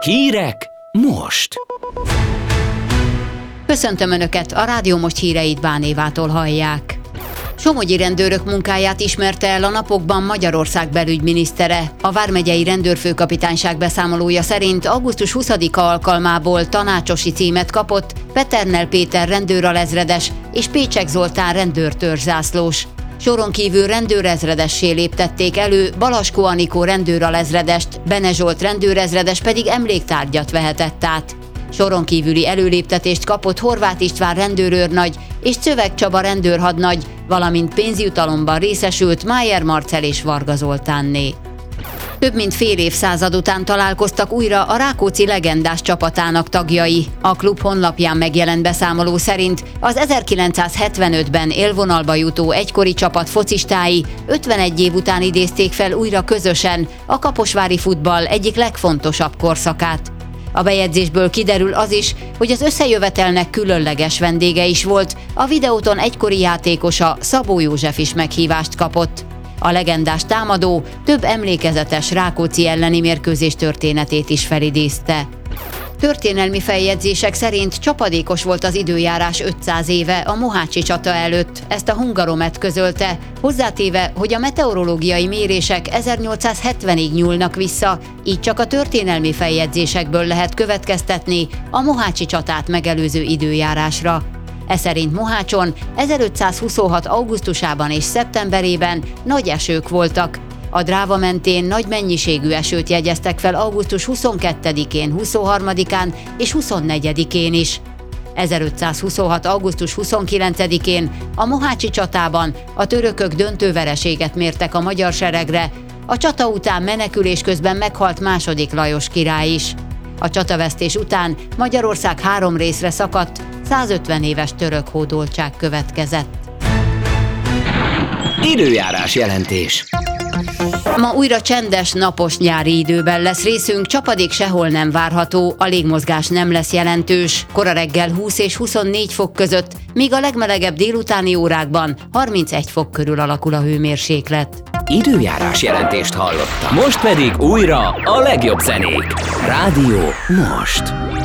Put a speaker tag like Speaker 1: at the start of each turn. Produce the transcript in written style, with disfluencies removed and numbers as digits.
Speaker 1: Hírek most!
Speaker 2: Köszöntöm Önöket, a Rádió Most híreit Bán Évától hallják. Somogyi rendőrök munkáját ismerte el a napokban Magyarország belügyminisztere. A vármegyei rendőrfőkapitányság beszámolója szerint augusztus 20-a alkalmából tanácsosi címet kapott Peternel Péter rendőralezredes és Pécsek Zoltán rendőrtörzszászlós. Soron kívül rendőrezredessé léptették elő Balaskó Anikó rendőralezredest, Bene Zsolt rendőrezredes pedig emléktárgyat vehetett át. Soron kívüli előléptetést kapott Horváth István rendőrőrnagy és Czövek Csaba rendőrhadnagy, valamint pénzjutalomban részesült Májer Marcell és Varga Zoltánné. Több mint fél évszázad után találkoztak újra a Rákóczi legendás csapatának tagjai. A klub honlapján megjelent beszámoló szerint az 1975-ben élvonalba jutó egykori csapat focistái 51 év után idézték fel újra közösen a kaposvári futball egyik legfontosabb korszakát. A bejegyzésből kiderül az is, hogy az összejövetelnek különleges vendége is volt, a Videóton egykori játékosa, Szabó József is meghívást kapott. A legendás támadó több emlékezetes Rákóczi elleni mérkőzés történetét is felidézte. Történelmi feljegyzések szerint csapadékos volt az időjárás 500 éve a Mohácsi csata előtt, ezt a Hungaromet közölte, hozzátéve, hogy a meteorológiai mérések 1870-ig nyúlnak vissza, így csak a történelmi feljegyzésekből lehet következtetni a Mohácsi csatát megelőző időjárásra. Eszerint Mohácson 1526. augusztusában és szeptemberében nagy esők voltak. A Dráva mentén nagy mennyiségű esőt jegyeztek fel augusztus 22-én, 23-án és 24-én is. 1526. augusztus 29-én a Mohácsi csatában a törökök döntő vereséget mértek a magyar seregre, a csata után menekülés közben meghalt II. Lajos király is. A csatavesztés után Magyarország 3 részre szakadt, 150 éves török hódoltság következett.
Speaker 1: Időjárás jelentés.
Speaker 2: Ma újra csendes, napos nyári időben lesz részünk, csapadék sehol nem várható, a légmozgás nem lesz jelentős. Kora reggel 20 és 24 fok között, míg a legmelegebb délutáni órákban 31 fok körül alakul a hőmérséklet.
Speaker 1: Időjárás jelentést hallottam. Most pedig újra a legjobb zenék. Rádió Most.